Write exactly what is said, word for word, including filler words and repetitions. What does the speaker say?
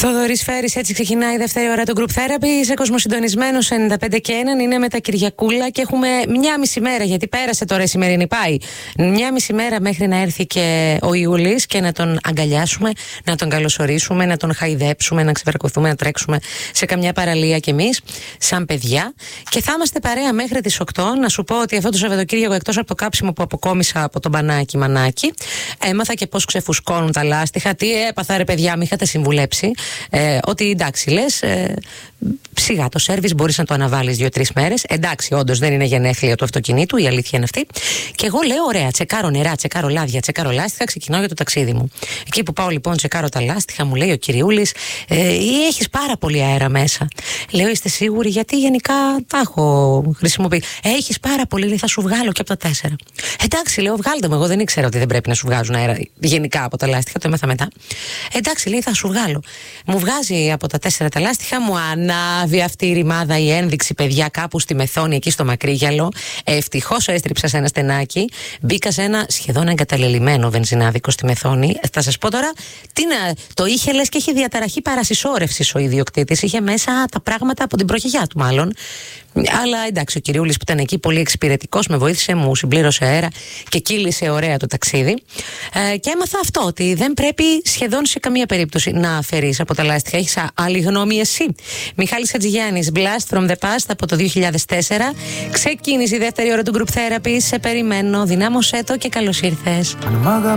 Θοδωρής Φέρης, έτσι ξεκινάει η δεύτερη ώρα του Group Therapy. Είσαι κοσμοσυντονισμένος ενενήντα πέντε και ένα, είναι με τα Κυριακούλα και έχουμε μια μισή μέρα, γιατί πέρασε τώρα η σημερινή πάει. Μια μισή μέρα μέχρι να έρθει και ο Ιούλης και να τον αγκαλιάσουμε, να τον καλωσορίσουμε, να τον χαϊδέψουμε, να ξεβρακωθούμε, να τρέξουμε σε καμιά παραλία κι εμείς, σαν παιδιά. Και θα είμαστε παρέα μέχρι τις οκτώ. Να σου πω ότι αυτό το Σαββατοκύριακο, εκτός από το κάψιμο που αποκόμισα από τον μπανάκι μανάκι, έμαθα και πώς ξεφουσκώνουν τα λάστιχα. Τι έπαθα, ρε παιδιά, μη είχατε συμβουλέψει. Ε, ότι εντάξει, λες, ε, σιγά το σέρβις μπορείς να το αναβάλεις δύο-τρεις μέρες. Εντάξει, όντως δεν είναι γενέθλια του αυτοκινήτου, η αλήθεια είναι αυτή. Και εγώ λέω: ωραία, τσεκάρω νερά, τσεκάρω λάδια, τσεκάρω λάστιχα, ξεκινάω για το ταξίδι μου. Εκεί που πάω λοιπόν, τσεκάρω τα λάστιχα, μου λέει ο κυριούλης: ε, ή έχεις πάρα πολύ αέρα μέσα. Λέω: είστε σίγουροι? Γιατί γενικά τα έχω χρησιμοποιήσει. Έχεις πάρα πολύ, λέει, θα σου βγάλω και από τα τέσσερα. Εντάξει, λέω: βγάλτε μου, εγώ δεν ήξερα ότι δεν πρέπει να σου βγάζουν αέρα γενικά από τα λάστιχα, το έμαθα μετά. Εντάξει, λέει, θα σου βγάλω. Μου βγάζει από τα τέσσερα τα λάστιχα, μου ανάβει αυτή η ρημάδα, η ένδειξη, παιδιά, κάπου στη Μεθόνη, εκεί στο Μακρύγιαλο. Ευτυχώς έστριψα σε ένα στενάκι, μπήκα σε ένα σχεδόν εγκαταλελειμμένο βενζινάδικο στη Μεθόνη. Θα σας πω τώρα, τι να, το είχε λες και έχει διαταραχή παρασυσσόρευσης ο ιδιοκτήτης. Είχε μέσα τα πράγματα από την προγιαγιά του, μάλλον. Αλλά εντάξει, ο κυριούλης που ήταν εκεί πολύ εξυπηρετικός, με βοήθησε, μου συμπλήρωσε αέρα και κύλησε ωραία το ταξίδι. Ε, και έμαθα αυτό, ότι δεν πρέπει σχεδόν σε καμία περίπτωση να αφαιρείς από τα λάστιχα. Έχεις άλλη γνώμη εσύ? Μιχάλης Χατζηγιάννης, Blast from the Past από το δύο χιλιάδες τέσσερα. Ξεκίνησε η δεύτερη ώρα του Group Therapy. Σε περιμένω, δυνάμωσέ το και καλώς ήρθες.